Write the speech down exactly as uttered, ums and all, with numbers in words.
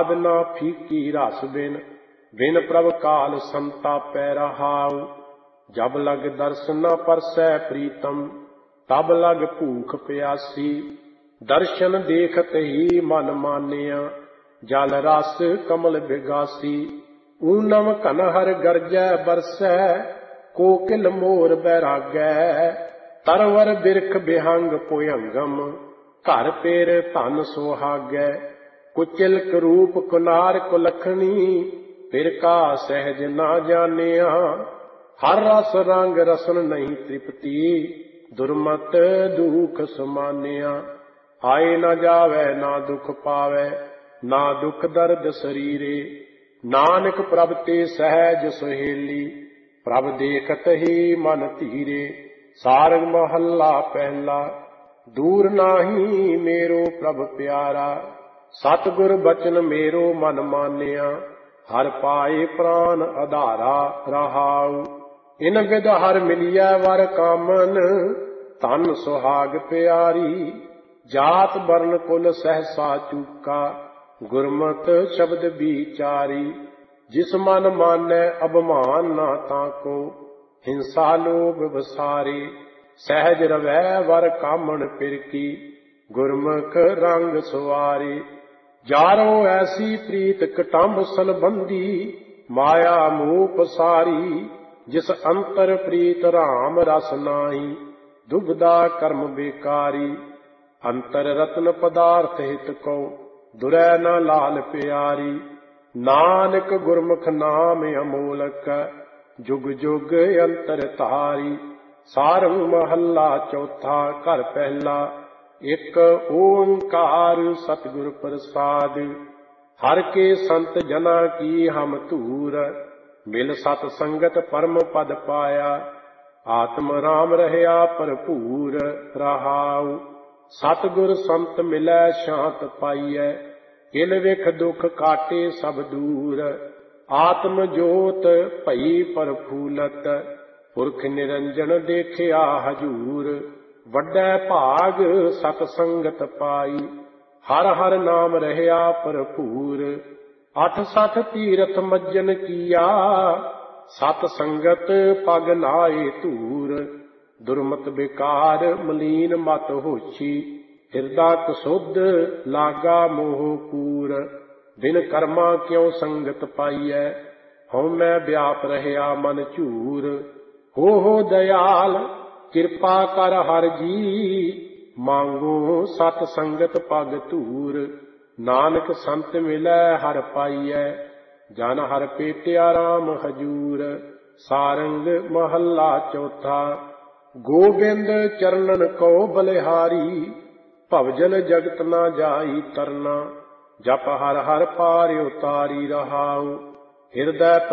स्वाद ना फीकी रस बिन, बिन प्रभ काल संतापै रहाऊ। जब लग दर्शन न परसै प्रीतम, तब लग भूख प्यासी। दर्शन देखत ही मन मानिया, जल रस कमल बिगासी। ऊनम कनहर गरजै बरसै, कोकिल मोर बैरागै। तरवर बिरख बिहंग पुयंगम, घर पेर धन सुहागै। कुचिलक रूप कुनार कुलखनी, फिर का सहज ना जानिया। हर रस रंग रसन नहीं तृप्ति, दुर्मत दुख समानिया। आए न जावै ना दुख पावै, ना दुख दर्द शरीरे। नानक प्रभ ते सहज सुहेली, प्रभ देखत ही मन धीरे। सारंग महला पहला, दूर नाही मेरो प्रभ प्यारा। सतगुर बचन मेरो मन मानिया, हर पाए प्राण आधारा रहाऊ। इन विद हर मिलिया वर कामन, धन सुहाग प्यारी। जात वर्ण कुल सहसा चूका, गुरमत शब्द विचारी। जिस मन मानै अभिमान ना ताको, हिंसा लोभ बसारे। सहज रवै वर कामन पिरकी, गुरमुख रंग सुवारे। जारो ऐसी प्रीत कटंब सलबंदी, माया मोह पसारी। जिस अंतर प्रीत राम रस नाई, दुबदा कर्म बेकारी। अंतर रत्न पदार्थ हित को, दुरै न लाल प्यारी। नानक गुरमुख नाम अमोलक, जुग जुग अंतर तारी। सारंग महला चौथा घर पहला, एक ओंकार सतगुर प्रसाद। हर के संत जना की हम धूर, मिल सत संगत परम पद पाया। आत्म राम रहया भरपूर रहाऊ। सतगुर संत मिलै शांत पाइयै, इल विख दुख काटे सब दूर। आत्म जोत भई प्रफुलत, पुरख निरंजन देखिया हजूर। वड्डै भाग सत संगत पाई, हर हर नाम रहया भरपूर। अठ सठ तीरथ मज्जन किया, सत संगत पग नाए धूर। दुर्मत बेकार मलीन मत होछी, हिरदा कसुध लागा मोह कूर। बिन कर्मा क्यों संगत पाइयै, हਉਮੈ व्याप रहया मन झूर। हो हो दयाल किरपा कर हर जी, मांगो सत संगत पग धूर। नानक संत मिलै हर पाइयै, जन हर पेटिया राम हजूर। सारंग महला चौथा, गोबिंद चरणन को बलिहारी। भवजल जगत ना जाई तरना, जप हर हर पार उतारी रहाऊ। हिरदै